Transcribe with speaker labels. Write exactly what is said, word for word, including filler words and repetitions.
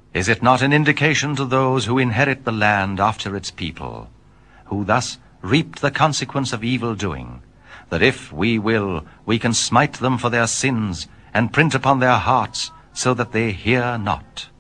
Speaker 1: Is it not an indication to those who inherit the land after its people, who thus reaped the consequence of evil doing, that if we will, we can smite them for their sins, and print upon their hearts, so that they hear not?